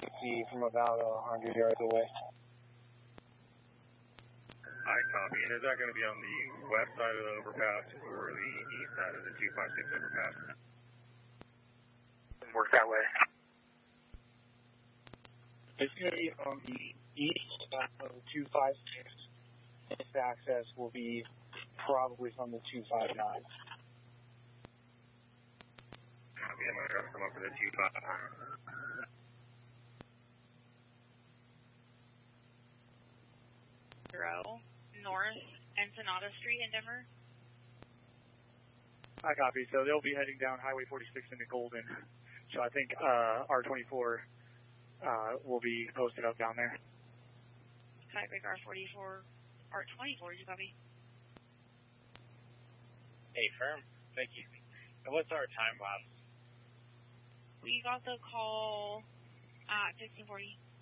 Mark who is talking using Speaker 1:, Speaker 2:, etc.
Speaker 1: see from about 100 yards away.
Speaker 2: I copy. And is that going to be on the west side of the overpass or the east side of the 256 overpass?
Speaker 3: Work that way.
Speaker 1: It's going to be on the east side of the 256. This access will be probably from the 259.
Speaker 2: Copy. I'm going to try to come up to the 259.
Speaker 4: North Ensenada Street in Denver.
Speaker 3: I copy. So they'll be heading down Highway 46 into Golden. So I think R24 will be posted up down there.
Speaker 4: Highway R44, R24, you copy?
Speaker 5: Hey, firm. Thank you. And what's our time lapse?
Speaker 4: We got the call at 1540.